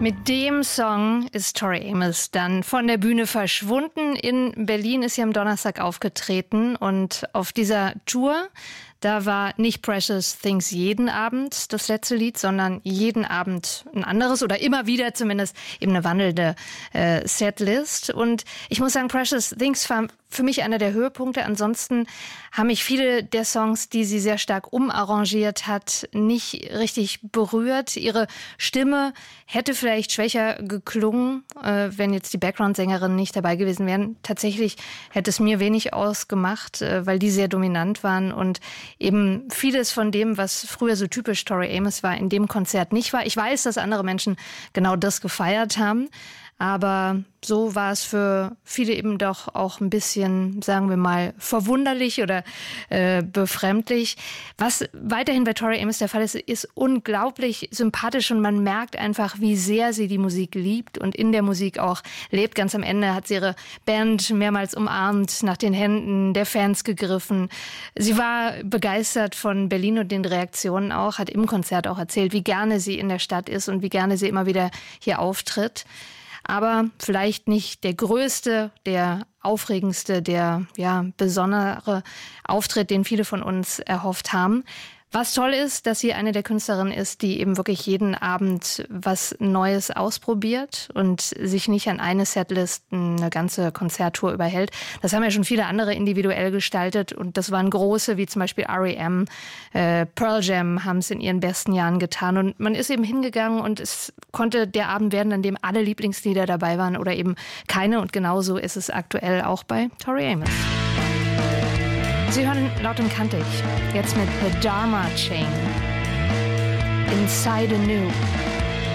Mit dem Song ist Tori Amos dann von der Bühne verschwunden. In Berlin ist sie am Donnerstag aufgetreten und auf dieser Tour, da war nicht Precious Things jeden Abend das letzte Lied, sondern jeden Abend ein anderes oder immer wieder zumindest eben eine wandelnde Setlist. Und ich muss sagen, Precious Things war für mich einer der Höhepunkte. Ansonsten haben mich viele der Songs, die sie sehr stark umarrangiert hat, nicht richtig berührt. Ihre Stimme hätte vielleicht schwächer geklungen, wenn jetzt die Background-Sängerinnen nicht dabei gewesen wären. Tatsächlich hätte es mir wenig ausgemacht, weil die sehr dominant waren und eben vieles von dem, was früher so typisch Tori Amos war, in dem Konzert nicht war. Ich weiß, dass andere Menschen genau das gefeiert haben, aber so war es für viele eben doch auch ein bisschen, sagen wir mal, verwunderlich oder befremdlich. Was weiterhin bei Tori Amos der Fall ist, ist unglaublich sympathisch und man merkt einfach, wie sehr sie die Musik liebt und in der Musik auch lebt. Ganz am Ende hat sie ihre Band mehrmals umarmt, nach den Händen der Fans gegriffen. Sie war begeistert von Berlin und den Reaktionen auch, hat im Konzert auch erzählt, wie gerne sie in der Stadt ist und wie gerne sie immer wieder hier auftritt. Aber vielleicht nicht der größte, der aufregendste, der besondere Auftritt, den viele von uns erhofft haben. Was toll ist, dass sie eine der Künstlerinnen ist, die eben wirklich jeden Abend was Neues ausprobiert und sich nicht an eine Setlist eine ganze Konzerttour überhält. Das haben ja schon viele andere individuell gestaltet und das waren große, wie zum Beispiel R.E.M., Pearl Jam haben es in ihren besten Jahren getan und man ist eben hingegangen und es konnte der Abend werden, an dem alle Lieblingslieder dabei waren oder eben keine und genauso ist es aktuell auch bei Tori Amos. Sie hören Laut und Kantig, jetzt mit The Dharma Chain, Inside Anew.